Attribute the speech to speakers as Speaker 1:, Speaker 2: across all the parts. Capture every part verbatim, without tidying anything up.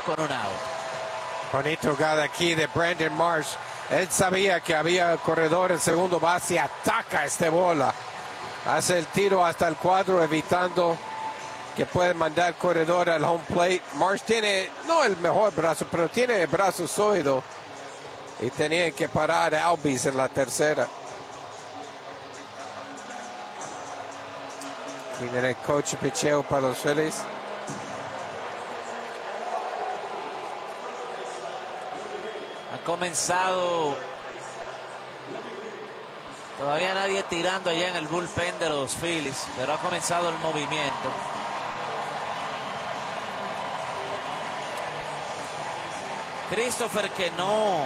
Speaker 1: con un out.
Speaker 2: Bonito jugada aquí de Brandon Marsh. Él sabía que había corredor en segundo base y ataca esta bola. Hace el tiro hasta el cuadro evitando que puede mandar corredor al home plate. Marsh tiene, no el mejor brazo, pero tiene el brazo sólido. Y tenían que parar a Albies en la tercera. Y viene el coach picheo para los Phillies.
Speaker 1: Ha comenzado. Todavía nadie tirando allá en el bullpen de los Phillies, pero ha comenzado el movimiento. Christopher, que no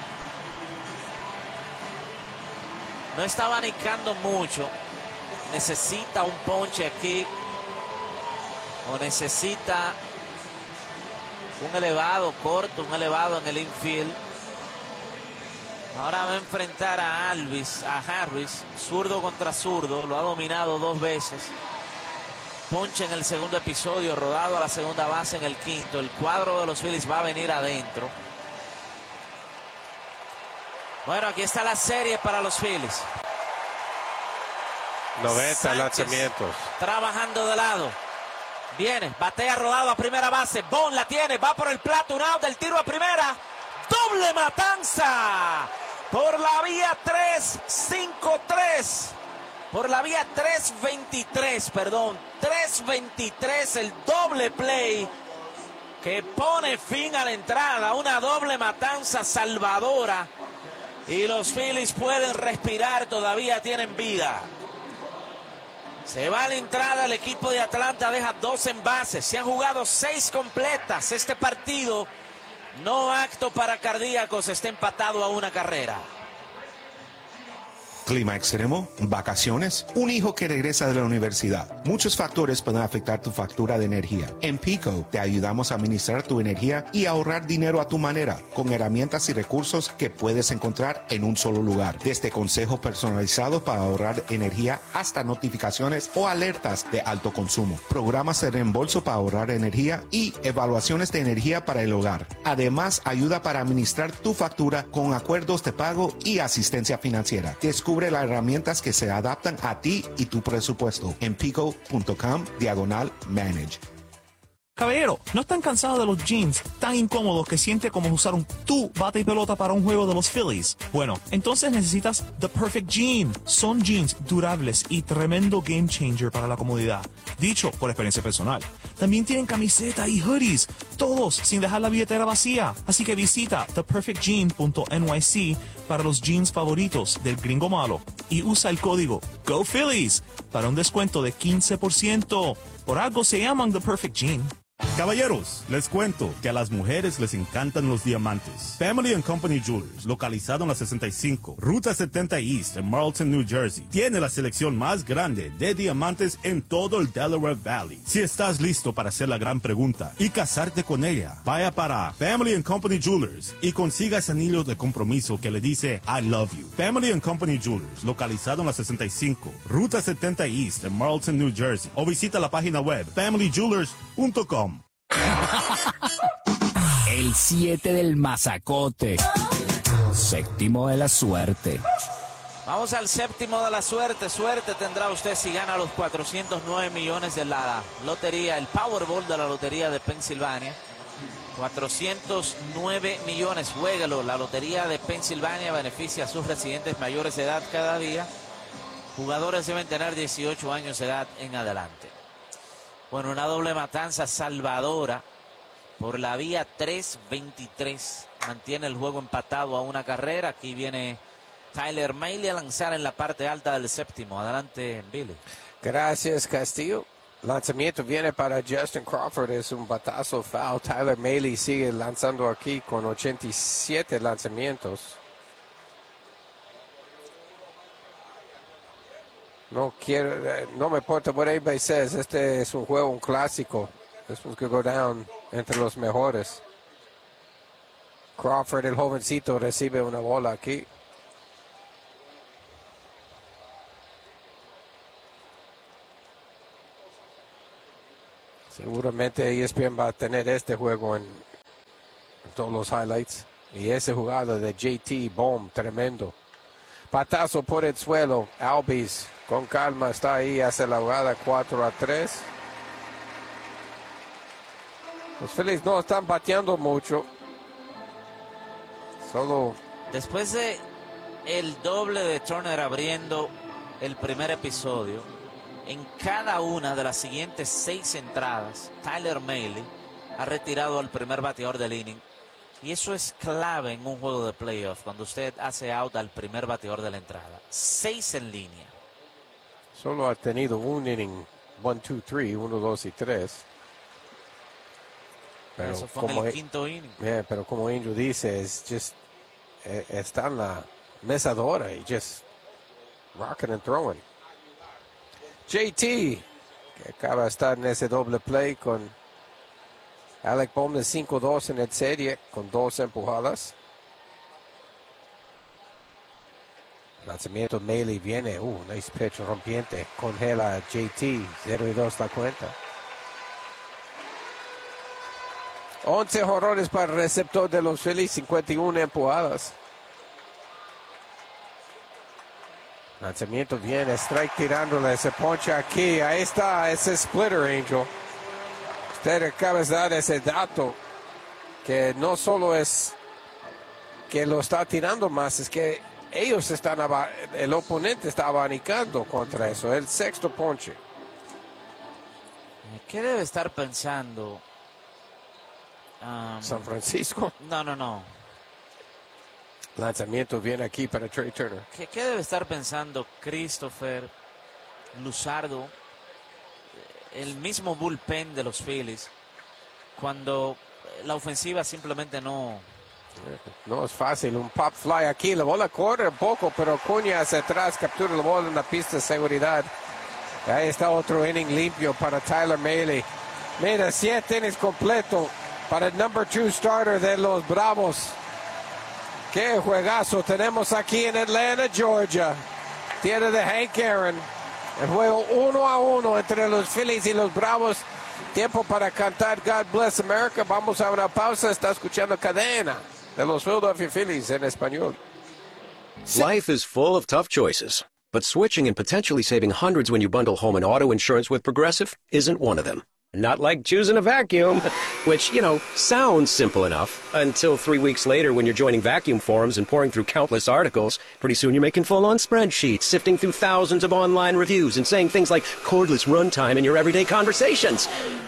Speaker 1: no está abanicando mucho, necesita un ponche aquí o necesita un elevado corto, un elevado en el infield. Ahora va a enfrentar a Albies, a Harris, zurdo contra zurdo, lo ha dominado dos veces. Ponche en el segundo episodio, rodado a la segunda base en el quinto. El cuadro de los Phillies va a venir adentro. Bueno, aquí está la serie para los Phillies.
Speaker 2: noventa lanzamientos.
Speaker 1: Trabajando de lado. Viene, batea rodado a primera base. Bond la tiene, va por el plato, un out del tiro a primera. Doble matanza. Por la vía tres cinco tres. Por la vía tres veintitrés, perdón. tres veintitrés, el doble play que pone fin a la entrada. Una doble matanza salvadora. Y los Phillies pueden respirar, todavía tienen vida. Se va a la entrada el equipo de Atlanta, deja dos envases. Se han jugado seis completas. Este partido no apto para cardíacos, está empatado a una carrera.
Speaker 3: Clima extremo, vacaciones, un hijo que regresa de la universidad. Muchos factores pueden afectar tu factura de energía. En Pico te ayudamos a administrar tu energía y ahorrar dinero a tu manera, con herramientas y recursos que puedes encontrar en un solo lugar. Desde consejos personalizados para ahorrar energía hasta notificaciones o alertas de alto consumo. Programas de reembolso para ahorrar energía y evaluaciones de energía para el hogar. Además, ayuda para administrar tu factura con acuerdos de pago y asistencia financiera. Descubre las herramientas que se adaptan a ti y tu presupuesto en pico.com diagonal manage.
Speaker 4: Caballero, ¿no están cansados de los jeans tan incómodos que siente como usar un tu bate y pelota para un juego de los Phillies? Bueno, entonces necesitas The Perfect Jean. Son jeans durables y tremendo game changer para la comodidad. Dicho por experiencia personal. También tienen camiseta y hoodies, todos sin dejar la billetera vacía. Así que visita the perfect jean punto N Y C para los jeans favoritos del gringo malo y usa el código Go Phillies para un descuento de quince por ciento. Por algo se llaman The Perfect Jean.
Speaker 5: Caballeros, les cuento que a las mujeres les encantan los diamantes. Family and Company Jewelers, localizado en la sesenta y cinco, Ruta setenta East en Marlton, New Jersey, tiene la selección más grande de diamantes en todo el Delaware Valley. Si estás listo para hacer la gran pregunta y casarte con ella, vaya para Family and Company Jewelers y consiga ese anillo de compromiso que le dice I love you. Family and Company Jewelers, localizado en la sesenta y cinco, Ruta setenta East en Marlton, New Jersey, o visita la página web family jewelers punto com.
Speaker 6: El siete del mazacote. Séptimo de la suerte.
Speaker 1: Vamos al séptimo de la suerte. Suerte tendrá usted si gana los cuatrocientos nueve millones de la lotería, el Powerball de la lotería de Pensilvania. cuatrocientos nueve millones, juéguelo. La lotería de Pensilvania beneficia a sus residentes mayores de edad cada día. Jugadores deben tener dieciocho años de edad en adelante. Bueno, una doble matanza salvadora por la vía tres veintitrés. Mantiene el juego empatado a una carrera. Aquí viene Tyler Mahle a lanzar en la parte alta del séptimo. Adelante, Billy.
Speaker 2: Gracias, Castillo. Lanzamiento viene para Justin Crawford. Es un batazo foul. Tyler Mahle sigue lanzando aquí con ochenta y siete lanzamientos. No quiero, no me importa what anybody says. Este es un juego, un clásico. This one's gonna go down entre los mejores. Crawford, el jovencito, recibe una bola aquí. Seguramente E S P N va a tener este juego en todos los highlights. Y ese jugada de J T, boom, tremendo. Patazo por el suelo. Albies con calma está ahí, hace la jugada cuatro a tres. Los Phillies no están bateando mucho. Solo.
Speaker 1: Después de el doble de Turner abriendo el primer episodio, en cada una de las siguientes seis entradas, Tyler Mahle ha retirado al primer bateador del inning. Y eso es clave en un juego de playoff, cuando usted hace out al primer bateador de la entrada. Seis en línea.
Speaker 2: Solo ha tenido un inning, one, two, three, uno, dos y tres.
Speaker 1: Pero eso fue en el quinto inning.
Speaker 2: Yeah, pero como Angel dice, es just, eh, está en la mezadora y just rocking and throwing. J T, que acaba de estar en ese doble play con Alec Bohm de cinco dos en el serie con dos empujadas. Lanzamiento Mahle viene. Uh, nice pitch rompiente. Congela a J T. cero y dos la cuenta. once jonrones para el receptor de los Phillies. cincuenta y una empujadas. Lanzamiento viene. Strike tirándole. Se poncha aquí. Ahí está ese splitter, Angel. Usted acaba de dar ese dato, que no solo es que lo está tirando más, es que ellos están, el oponente está abanicando contra eso, el sexto ponche.
Speaker 1: ¿Qué debe estar pensando?
Speaker 2: Um, San Francisco.
Speaker 1: No, no, no.
Speaker 2: Lanzamiento viene aquí para Trey Turner.
Speaker 1: ¿Qué, qué debe estar pensando Christopher, Luzardo, el mismo bullpen de los Phillies, cuando la ofensiva simplemente no...
Speaker 2: No es fácil, un pop fly aquí, la bola corre un poco, pero Acuña hacia atrás, captura la bola en la pista de seguridad. Ahí está otro inning limpio para Tyler Mahle. Mira, siete innings completo para el number two starter de los Bravos. Qué juegazo tenemos aquí en Atlanta, Georgia. Tierra de Hank Aaron. El juego uno a uno entre los Phillies y los Bravos. Tiempo para cantar God Bless America. Vamos a una pausa. Está escuchando Cadena de los Philadelphia Phillies en español.
Speaker 7: Life is full of tough choices, but switching and potentially saving hundreds when you bundle home and auto insurance with Progressive isn't one of them. Not like choosing a vacuum, which, you know, sounds simple enough until three weeks later when you're joining vacuum forums and pouring through countless articles. Pretty soon you're making full-on spreadsheets, sifting through thousands of online reviews and saying things like cordless runtime in your everyday conversations.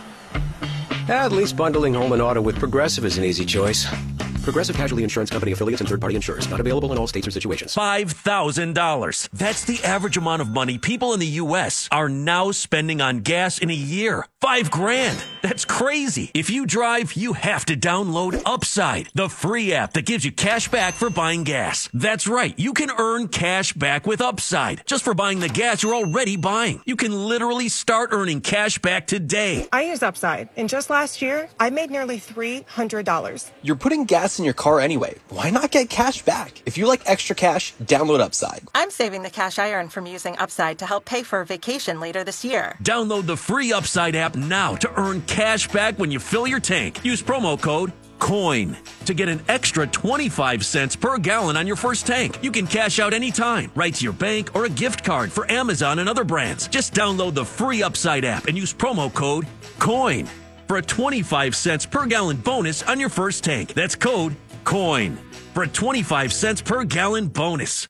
Speaker 7: At least bundling home and auto with Progressive is an easy choice. Progressive Casualty Insurance Company affiliates and third-party insurers. Not available in all states or situations.
Speaker 8: five thousand dollars. That's the average amount of money people in the U S are now spending on gas in a year. Five grand. That's crazy. If you drive, you have to download Upside, the free app that gives you cash back for buying gas. That's right. You can earn cash back with Upside just for buying the gas you're already buying. You can literally start earning cash back today.
Speaker 9: I use Upside, and just last year, I made nearly three hundred dollars.
Speaker 10: You're putting gas in your car anyway. Why not get cash back? If you like extra cash, download Upside.
Speaker 9: I'm saving the cash I earn from using Upside to help pay for a vacation later this year.
Speaker 8: Download the free Upside app now to earn cash back when you fill your tank. Use promo code COIN to get an extra twenty-five cents per gallon on your first tank. You can cash out anytime, right to your bank or a gift card for Amazon and other brands. Just download the free Upside app and use promo code COIN for a twenty-five cents per gallon bonus on your first tank. That's code COIN for a twenty-five cents per gallon bonus.